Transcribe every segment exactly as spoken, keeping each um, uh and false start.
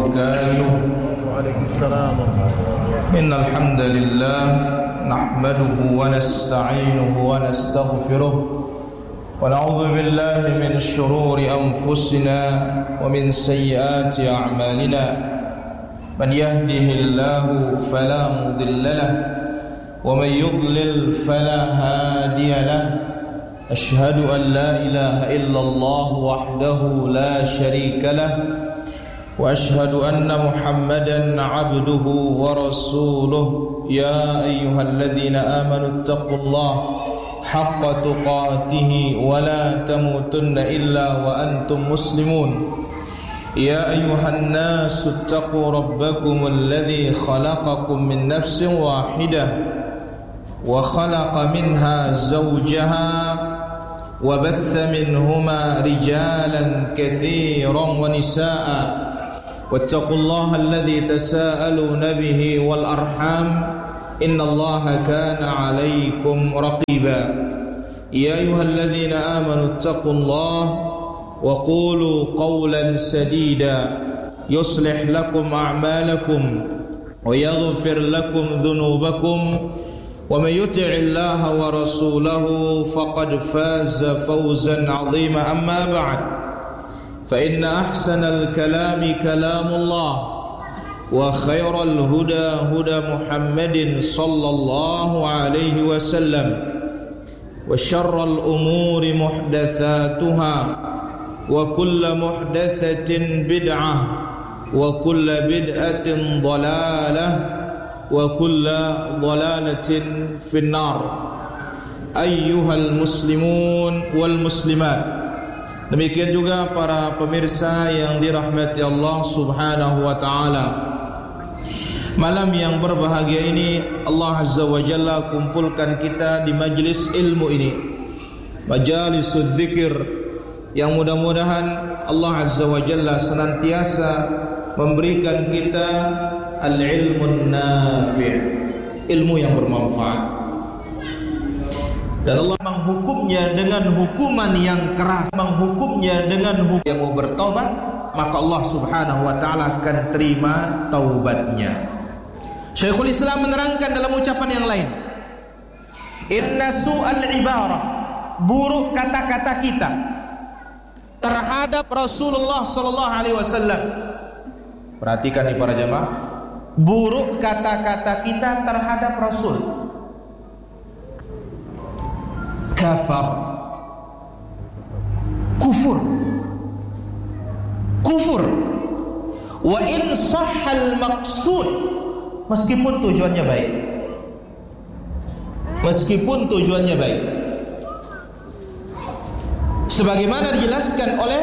وبركاته. وعليكم السلام. إن الحمد لله نحمده ونستعينه ونستغفره ونعوذ بالله من شرور أنفسنا ومن سيئات أعمالنا. من يهده الله فلا مضل له ومن يضلل فلا هادي له. أشهد أن لا إله إلا الله وحده لا شريك له وأشهد أن محمدا عبده ورسوله. يا أيها الذين آمنوا اتقوا الله حق تقاته ولا تموتن إلا وأنتم مسلمون. يا أيها الناس اتقوا ربكم الذي خلقكم من نفس واحدة وخلق منها زوجها وبث منهما رجالا كثيرا ونساء واتقوا الله الذي تساءلون به والأرحام إن الله كان عليكم رقيبا. يا أيها الذين آمنوا اتقوا الله وقولوا قولا سديدا يصلح لكم أعمالكم ويغفر لكم ذنوبكم ومن يطع الله ورسوله فقد فاز فوزا عظيما. أما بعد فإن أحسن الكلام كلام الله وخير الهدى هدى محمد صلى الله عليه وسلم وشر الأمور محدثاتها وكل محدثة بدعة وكل بدعة ضلالة وكل ضلالة في النار. أيها المسلمون والمسلمات, demikian juga para pemirsa yang dirahmati Allah Subhanahu wa taala. Malam yang berbahagia ini Allah Azza wa Jalla kumpulkan kita di majlis ilmu ini, majalisud dzikir, yang mudah-mudahan Allah Azza wa Jalla senantiasa memberikan kita al-ilmun nafi', ilmu yang bermanfaat. Dan Allah menghukumnya dengan hukuman yang keras, menghukumnya dengan hukum yang mau bertaubat, maka Allah Subhanahu wa taala akan terima taubatnya. Syekhul Islam menerangkan dalam ucapan yang lain, inna su'al ibarah, buruk kata-kata kita terhadap Rasulullah sallallahu alaihi wasallam. Perhatikan nih para jamaah, buruk kata-kata kita terhadap Rasul, kafar, kufur, kufur. Wa in sahhal maqsud, meskipun tujuannya baik, meskipun tujuannya baik, sebagaimana dijelaskan oleh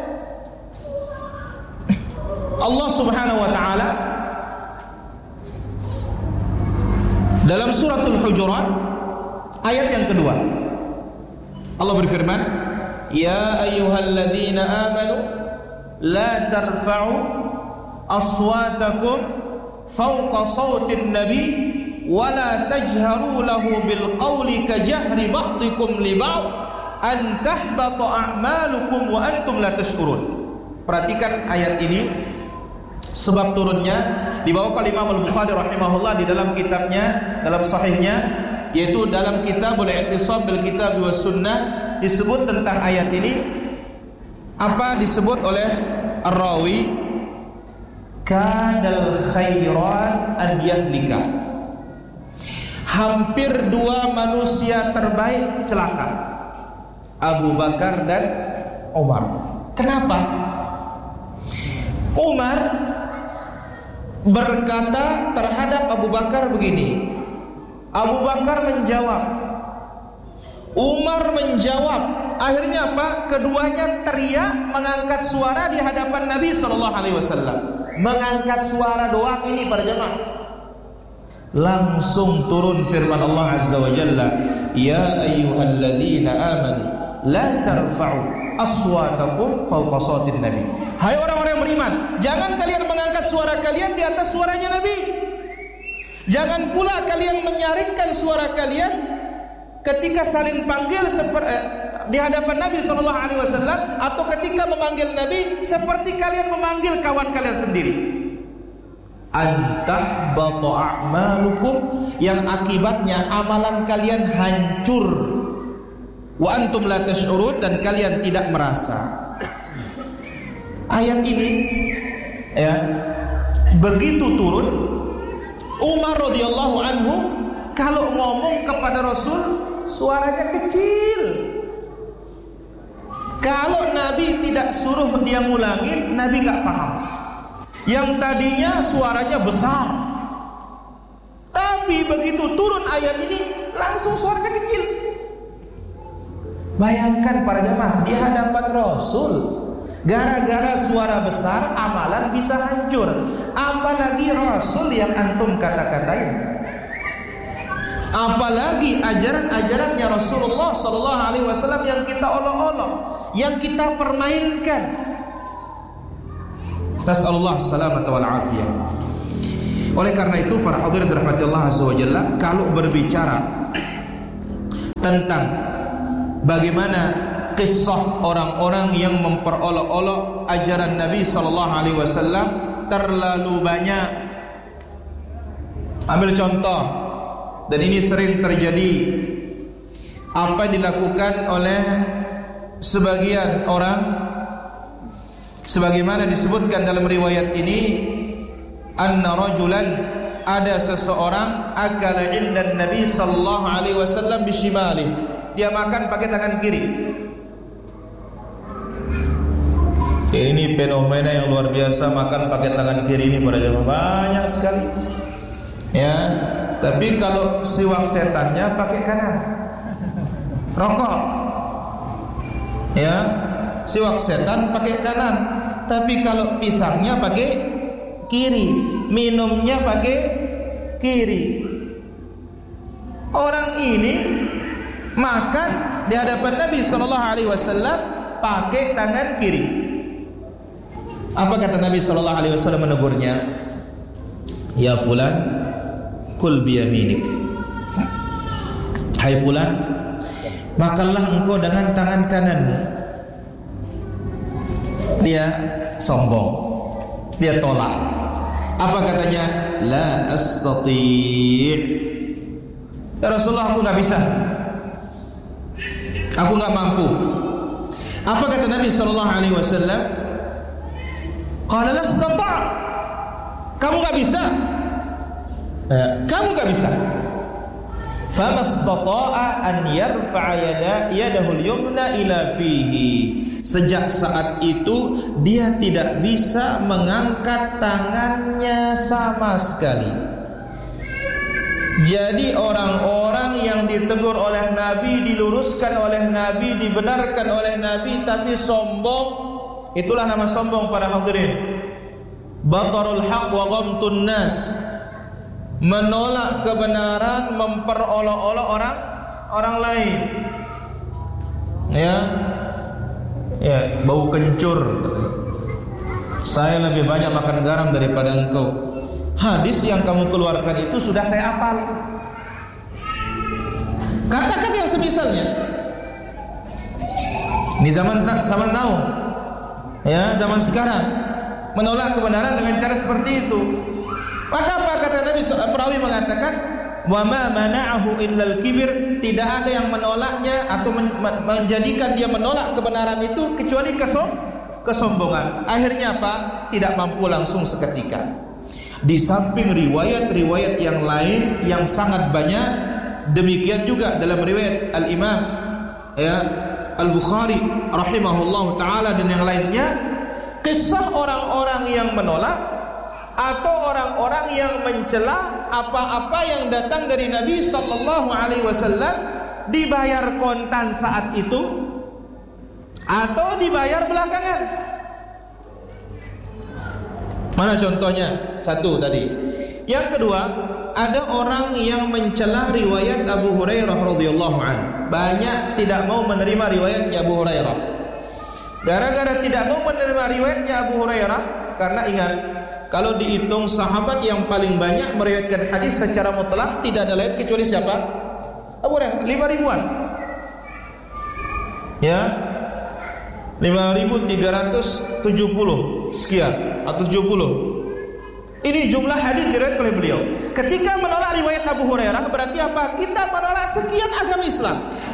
Allah Subhanahu wa taala dalam suratul Hujurat ayat yang kedua. Allah berfirman, ya ayyuhalladzina amanu la tarfa'u aswatakum fawqa sawtin nabi wa la tajharu lahu bil qawli ka jahri ba'dikum li ba'd an tahbata a'malukum wa antum la tash'urun. Perhatikan ayat ini, sebab turunnya dibawakan Imam Al-Bukhari rahimahullah di dalam kitabnya, dalam sahihnya, yaitu dalam Kitabul I'tisam bil Kitab was Sunnah, disebut tentang ayat ini. Apa disebut oleh ar-rawi? Kadal khairan an yahlika, hampir dua manusia terbaik celaka, Abu Bakar dan Umar. Kenapa? Umar berkata terhadap Abu Bakar begini, Abu Bakar menjawab, Umar menjawab. Akhirnya apa? Keduanya teriak, mengangkat suara di hadapan Nabi sallallahu alaihi wasallam. Mengangkat suara doang ini para jemaah. Langsung turun firman Allah Azza wa Jalla, ya ayyuhalladzina amanu la tarfa'u aswatakum fawqa sautin nabi. Hai orang-orang yang beriman, jangan kalian mengangkat suara kalian di atas suaranya Nabi. Jangan pula kalian menyaringkan suara kalian ketika saling panggil seperti eh, di hadapan Nabi sallallahu alaihi wasallam atau ketika memanggil Nabi seperti kalian memanggil kawan kalian sendiri. Antahbatu a'malukum, yang akibatnya amalan kalian hancur. Wa antum la tash'urun, dan kalian tidak merasa. Ayat ini ya begitu turun, Umar radhiyallahu anhu kalau ngomong kepada Rasul suaranya kecil. Kalau Nabi tidak suruh dia ngulangin, Nabi gak paham. Yang tadinya suaranya besar, tapi begitu turun ayat ini langsung suaranya kecil. Bayangkan para jemaah, di hadapan Rasul, gara-gara suara besar amalan bisa hancur. Apalagi Rasul yang antum kata-katain. Apalagi ajaran-ajarannya Rasulullah sallallahu alaihi wasallam yang kita olok-olok, yang kita permainkan. Nasallallahu salamata wal afiyah. Oleh karena itu para hadirin dirahmati Allah azza wa jalla, kalau berbicara tentang bagaimana kisah orang-orang yang memperolok-olok ajaran Nabi sallallahu alaihi wasallam terlalu banyak. Ambil contoh, dan ini sering terjadi, apa yang dilakukan oleh sebagian orang, sebagaimana disebutkan dalam riwayat ini, anna rajulan, ada seseorang, akala inda Nabi sallallahu alaihi wasallam bishimali, dia makan pakai tangan kiri. Ini fenomena yang luar biasa, makan pakai tangan kiri ini pada zaman banyak sekali. Ya, tapi kalau siwak setannya pakai kanan. Rokok, ya, siwak setan pakai kanan. Tapi kalau pisangnya pakai kiri, minumnya pakai kiri. Orang ini makan di hadapan Nabi sallallahu alaihi wasallam pakai tangan kiri. Apa kata Nabi sallallahu alaihi wasallam menegurnya? Ya fulan, kul biyaminik. Hai fulan, makanlah engkau dengan tangan kananmu. Dia sombong, dia tolak. Apa katanya? La astati'. Ya Rasulullah, aku gak bisa, aku gak mampu. Apa kata Nabi sallallahu alaihi wasallam? Qala la astata'. Kamu gak bisa, ya, kamu gak bisa. Famastata'a an yarfa'a yada yadahu al-yumna ila fihi. Sejak saat itu dia tidak bisa mengangkat tangannya sama sekali. Jadi orang-orang yang ditegur oleh Nabi, diluruskan oleh Nabi, dibenarkan oleh Nabi, tapi sombong, itulah nama sombong para hadirin. Batarul haq wa ghamtun nas, menolak kebenaran, memperolok-olok orang orang lain. Ya, ya, bau kencur. Saya lebih banyak makan garam daripada engkau. Hadis yang kamu keluarkan itu sudah saya hafal. Kata-kata yang semisalnya. Di zaman zaman now, ya, zaman sekarang, menolak kebenaran dengan cara seperti itu. Maka apa kata Nabi? Perawi mengatakan, wa ma mana'ahu illal kibir, tidak ada yang menolaknya atau men menjadikan dia menolak kebenaran itu kecuali kesom kesombongan. Akhirnya apa? Tidak mampu langsung seketika. Di samping riwayat-riwayat yang lain yang sangat banyak, demikian juga dalam riwayat Al-Imam ya Al-Bukhari rahimahullahu taala dan yang lainnya, kisah orang-orang yang menolak atau orang-orang yang mencela apa-apa yang datang dari Nabi sallallahu alaihi wasallam, dibayar kontan saat itu atau dibayar belakangan. Mana contohnya? Satu tadi. Yang kedua, ada orang yang mencela riwayat Abu Hurairah radhiyallahu anhu. Banyak tidak mau menerima riwayatnya Abu Hurairah. Gara-gara tidak mau menerima riwayatnya Abu Hurairah, karena ingat, kalau dihitung sahabat yang paling banyak meriwayatkan hadis secara mutlak, tidak ada lain kecuali siapa? Abu Hurairah, lima ribuan. Ya, lima ribu tiga ratus tujuh puluh sekian atau tujuh puluh. Ini jumlah hadis diriwayatkan oleh beliau. Ketika menolak riwayat Abu Hurairah, berarti apa? Kita menolak sekian agama Islam.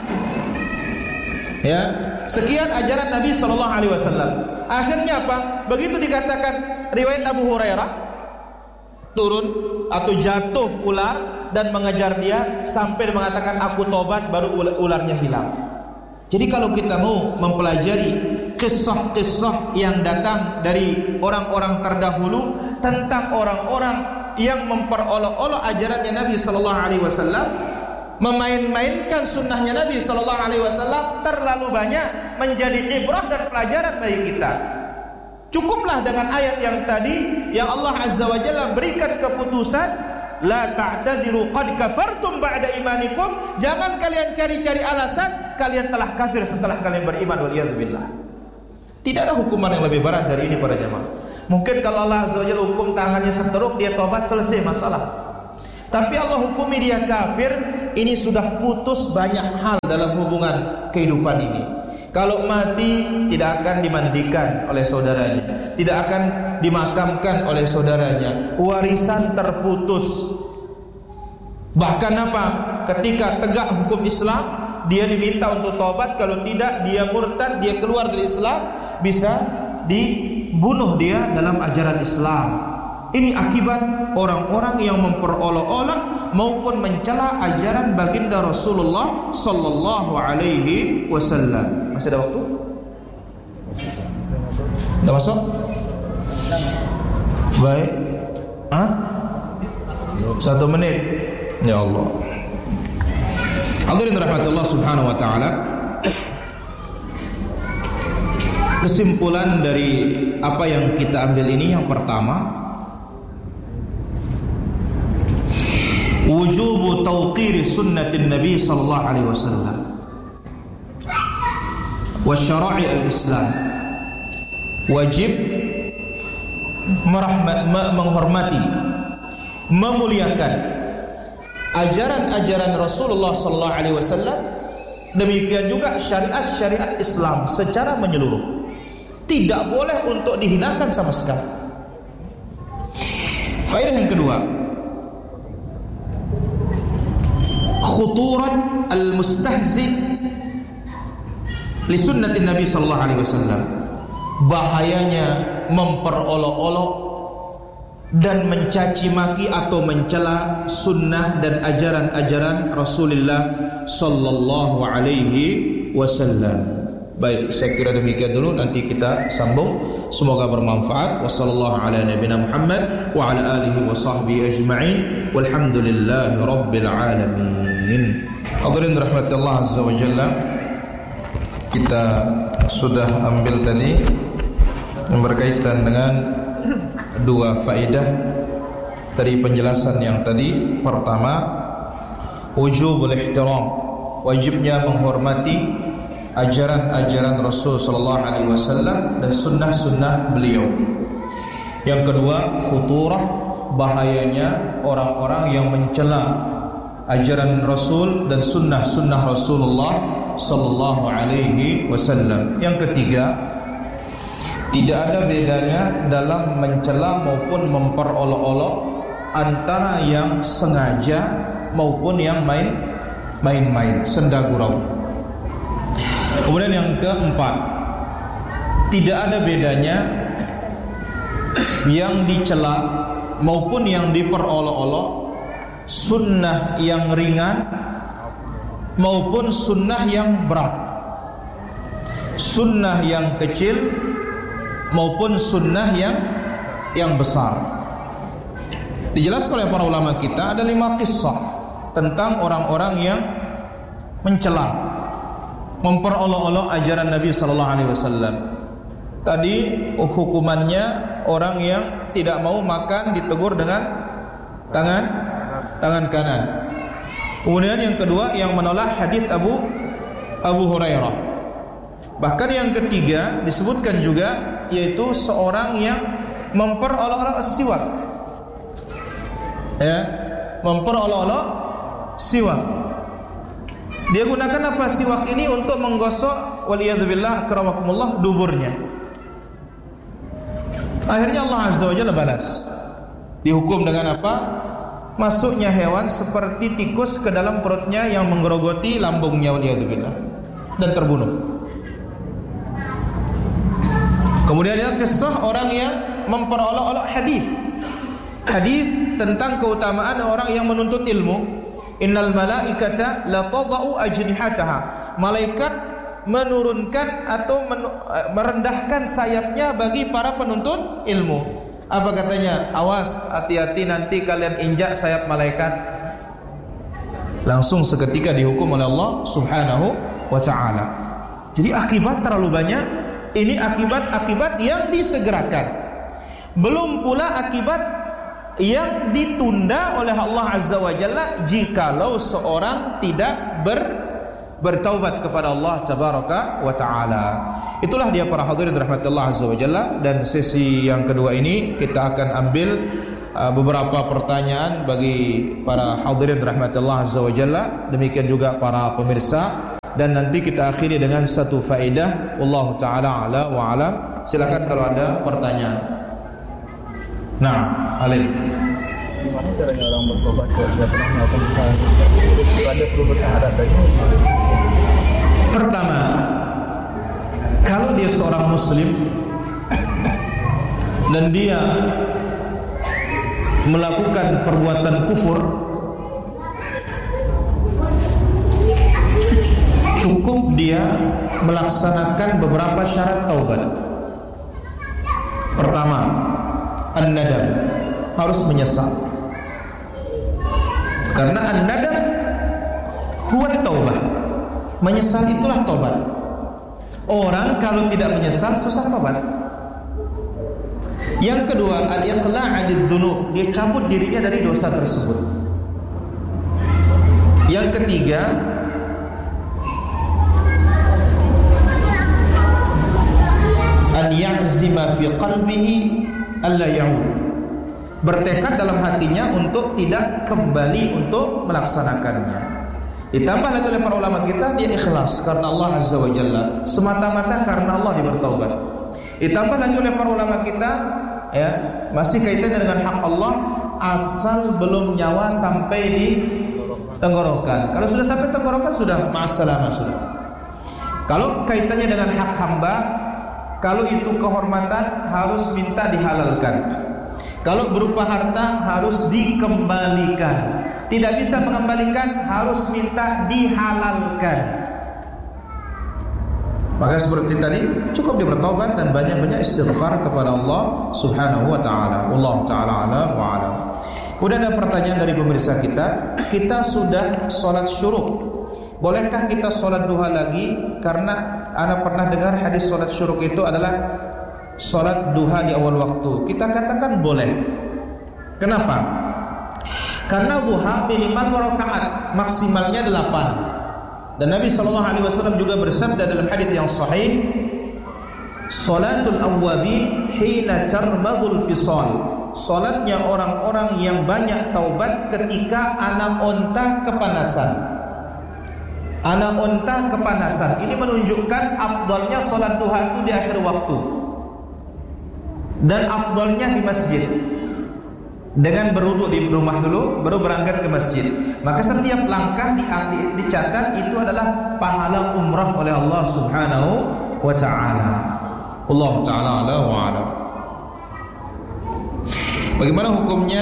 Ya, sekian ajaran Nabi sallallahu alaihi wasallam. Akhirnya apa? Begitu dikatakan riwayat Abu Hurairah, turun atau jatuh ular dan mengejar dia sampai mengatakan aku tobat, baru ularnya hilang. Jadi kalau kita mau mempelajari kisah-kisah yang datang dari orang-orang terdahulu tentang orang-orang yang memperolok-olok ajarannya Nabi sallallahu alaihi wasallam, memain-mainkan sunnahnya Nabi sallallahu alaihi wasallam, terlalu banyak menjadi ibrah dan pelajaran bagi kita. Cukuplah dengan ayat yang tadi yang Allah Azza wa Jalla berikan keputusan, la ta'tadiru qad kafartum ba'da imanikum. Jangan kalian cari-cari alasan, kalian telah kafir setelah kalian beriman, waliyadzubillah. Tidak ada hukuman yang lebih berat dari ini para jemaah. Mungkin kalau Allah Azza wa Jalla hukum tangannya seteruk, dia tobat, selesai masalah. Tapi Allah hukumi dia kafir, ini sudah putus banyak hal dalam hubungan kehidupan ini. Kalau mati tidak akan dimandikan oleh saudaranya, tidak akan dimakamkan oleh saudaranya, warisan terputus. Bahkan apa? Ketika tegak hukum Islam, dia diminta untuk tobat. Kalau tidak, dia murtad, dia keluar dari Islam, bisa dibunuh dia dalam ajaran Islam. Ini akibat orang-orang yang memperolok-olok maupun mencela ajaran baginda Rasulullah sallallahu alaihi wasallam. Masih ada waktu? Sudah masuk? Baik. Hah? Satu menit. Ya Allah. Hadirin rahmatullah subhanahu wa ta'ala. Kesimpulan dari apa yang kita ambil ini, yang pertama, wujubu tawqiri sunnatin Nabi sallallahu alaihi wasallam wa syara'i al-Islam. Wajib merahmat, menghormati, memuliakan ajaran-ajaran Rasulullah sallallahu alaihi wasallam, demikian juga syariat-syariat Islam secara menyeluruh. Tidak boleh untuk dihinakan sama sekali. Faedah yang kedua, khuturat al-mustahzi li sunnatin Nabi sallallahu alaihi wasallam. Bahayanya memperolok-olok dan mencaci maki atau mencela sunnah dan ajaran-ajaran Rasulullah sallallahu alaihi wasallam. Baik, saya kira demikian dulu, nanti kita sambung. Semoga bermanfaat. Wassallallahu ala nabiyina Muhammad wa ala alihi wa sahbihi ajma'in. Walhamdulillahi rabbil alamin. Hadirin rahmatullah azza wa jalla, kita sudah ambil tadi yang berkaitan dengan dua faedah dari penjelasan yang tadi. Pertama, wujubul ihtiram, wajibnya menghormati ajaran-ajaran Rasul sallallahu alaihi wasallam dan sunnah-sunnah beliau. Yang kedua, khuturah, bahayanya orang-orang yang mencela ajaran Rasul dan sunnah-sunnah Rasulullah sallallahu alaihi wasallam. Yang ketiga, tidak ada bedanya dalam mencela maupun memperolok-olok antara yang sengaja maupun yang main main-main, senda gurau. Kemudian yang keempat, tidak ada bedanya yang dicela maupun yang diperolok-olok, sunnah yang ringan maupun sunnah yang berat, sunnah yang kecil maupun sunnah yang yang besar. Dijelaskan oleh para ulama kita, ada lima kisah tentang orang-orang yang mencela, memperolok-olok ajaran Nabi sallallahu alaihi wasallam. Tadi hukumannya orang yang tidak mau makan ditegur dengan tangan tangan kanan. Kemudian yang kedua, yang menolak hadis Abu Abu Hurairah. Bahkan yang ketiga disebutkan juga, yaitu seorang yang memperolok-olok siwak. Ya, memperolok-olok siwak. Dia gunakan apa siwak ini? Untuk menggosok waliyadzubillah akramakumullah duburnya. Akhirnya Allah Azza wa Jalla balas. Dihukum dengan apa? Masuknya hewan seperti tikus ke dalam perutnya yang menggerogoti lambungnya, waliyadzubillah, dan terbunuh. Kemudian ada kisah orang yang memperolok-olok hadis. Hadis tentang keutamaan orang yang menuntut ilmu. Innal malaikata la tadau ajnihataha. Malaikat menurunkan atau men- merendahkan sayapnya bagi para penuntut ilmu. Apa katanya? Awas, hati-hati nanti kalian injak sayap malaikat. Langsung seketika dihukum oleh Allah Subhanahu wa ta'ala. Jadi akibat terlalu banyak. Ini akibat-akibat yang disegerakan. Belum pula akibat yang ditunda oleh Allah Azza wa Jalla jikalau seorang tidak ber, bertaubat kepada Allah Tabaraka wa Ta'ala. Itulah dia para hadirin rahmatullah Allah Azza wa Jalla. Dan sesi yang kedua ini kita akan ambil uh, beberapa pertanyaan bagi para hadirin rahmatullah Allah Azza wa Jalla. Demikian juga para pemirsa. Dan nanti kita akhiri dengan satu faedah. Wallahu ta'ala ala wa alam. Silakan kalau ada pertanyaan. Nah, Alil. Gimana caranya orang bertobat kalau tidak pernah melakukan kesalahan? Ada perlu bersyahadat tadi. Pertama, kalau dia seorang muslim dan dia melakukan perbuatan kufur, cukup dia melaksanakan beberapa syarat taubat. Pertama, an-nadam, harus menyesal. Karena an-nadam huwa taubah. Menyesal itulah taubat. Orang kalau tidak menyesal susah taubat. Yang kedua, al-iqla' 'anil dzunub, dia cabut dirinya dari dosa tersebut. Yang ketiga, an ya'zima fi qalbihi alla ya'ud, bertekad dalam hatinya untuk tidak kembali untuk melaksanakannya. Ditambah lagi oleh para ulama kita, dia ikhlas karena Allah Azza wa Jalla, semata-mata karena Allah dia bertaubat. Ditambah lagi oleh para ulama kita, ya, masih kaitannya dengan hak Allah, asal belum nyawa sampai di tenggorokan. Kalau sudah sampai tenggorokan sudah ma'assalamah sudah. Kalau kaitannya dengan hak hamba, kalau itu kehormatan harus minta dihalalkan. Kalau berupa harta harus dikembalikan. Tidak bisa mengembalikan, harus minta dihalalkan. Maka seperti tadi, cukup dia bertaubat dan banyak-banyak istighfar kepada Allah Subhanahu wa ta'ala. Wallahu ta'ala ala wa alam. Kemudian ada pertanyaan dari pemirsa kita. Kita sudah sholat syuruk, bolehkah kita sholat duha lagi? Karena ana pernah dengar hadis sholat syuruk itu adalah sholat duha di awal waktu. Kita katakan boleh. Kenapa? Karena duha minimal dua rakaat, maksimalnya delapan. Dan Nabi sallallahu alaihi wasallam juga bersabda dalam hadis yang sahih, "Sholatul awwabin hina tarmadul fisal." Salatnya orang-orang yang banyak taubat ketika anak onta kepanasan. Anak onta kepanasan. Ini menunjukkan afdalnya salat duha itu di akhir waktu. Dan afdalnya di masjid. Dengan berwudu di rumah dulu, baru berangkat ke masjid. Maka setiap langkah di, di, dicatat itu adalah pahala umrah oleh Allah Subhanahu wa ta'ala. Allah ta'ala ala wa ala. Bagaimana hukumnya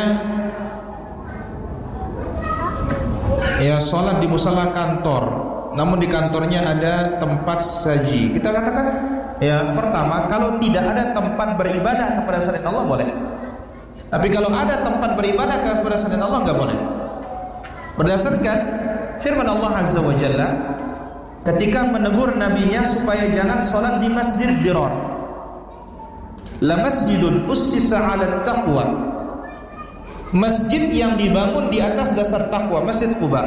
ya sholat di musala kantor, namun di kantornya ada tempat saji? Kita katakan ya, pertama, kalau tidak ada tempat beribadah kepada selain Allah boleh. Tapi kalau ada tempat beribadah kepada selain Allah enggak boleh. Berdasarkan firman Allah Azza wa Jalla ketika menegur nabinya supaya jangan sholat di masjid dirar. La masjidun ussisa 'ala taqwa. Masjid yang dibangun di atas dasar takwa, Masjid Quba.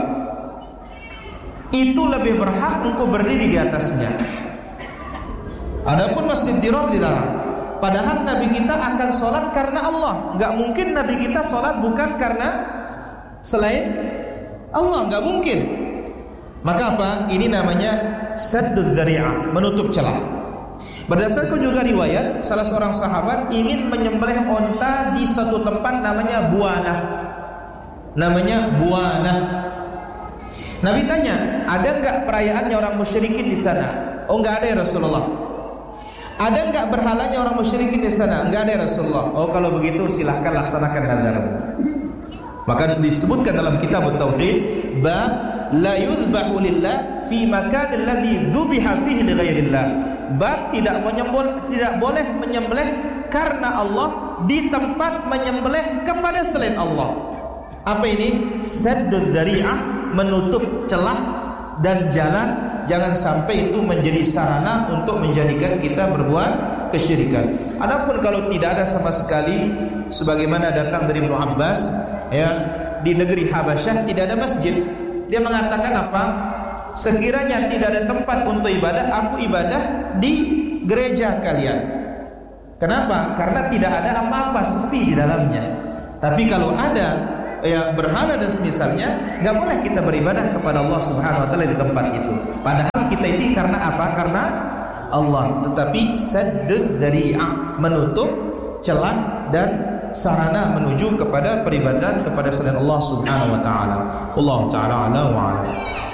Itu lebih berhak engkau berdiri di atasnya. Adapun masjid dirar dilarang. Padahal Nabi kita akan sholat karena Allah. Gak mungkin Nabi kita sholat bukan karena selain Allah, gak mungkin. Maka apa? Ini namanya saddud dzari'ah, menutup celah. Berdasarkan juga riwayat, salah seorang sahabat ingin menyembelih onta di suatu tempat namanya Buanah. Namanya Buanah. Nabi tanya, ada enggak perayaannya orang musyrikin di sana? Oh, enggak ada ya Rasulullah. Ada enggak berhalanya orang musyrikin di sana? Enggak ada ya Rasulullah. Oh, kalau begitu silahkan laksanakan nazar. Maka disebutkan dalam kitab Tauhid, ba la yuzbahu lillah fi makan alladhi dzubiha fihi li ghairillah. Bab tidak menyembelih, tidak boleh menyembelih karena Allah di tempat menyembelih kepada selain Allah. Apa ini? Saddud dzari'ah, menutup celah dan jalan, jangan sampai itu menjadi sarana untuk menjadikan kita berbuat kesyirikan. Adapun kalau tidak ada sama sekali, sebagaimana datang dari Ibnu Abbas, ya, di negeri Habasyah tidak ada masjid. Dia mengatakan apa? Sekiranya tidak ada tempat untuk ibadah, aku ibadah di gereja kalian. Kenapa? Karena tidak ada apa-apa, sepi di dalamnya. Tapi kalau ada ya berhala dan semisalnya, nggak boleh kita beribadah kepada Allah Subhanahu wa taala di tempat itu. Padahal kita ini karena apa? Karena Allah. Tetapi saddud dzari'ah, menutup celah dan sarana menuju kepada peribadatan kepada selain Allah Subhanahu wa taala. Allah taala ala wa ala.